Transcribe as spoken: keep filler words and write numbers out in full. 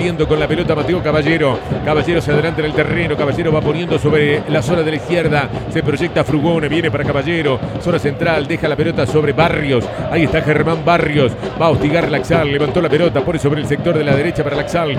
saliendo con la pelota Mateo Caballero. Caballero se adelanta en el terreno. Caballero va poniendo sobre la zona de la izquierda. Se proyecta Frugone. Viene para Caballero. Zona central. Deja la pelota sobre Barrios. Ahí está Germán Barrios. Va a hostigar Laxal. Levantó la pelota. Pone sobre el sector de la derecha para Laxal.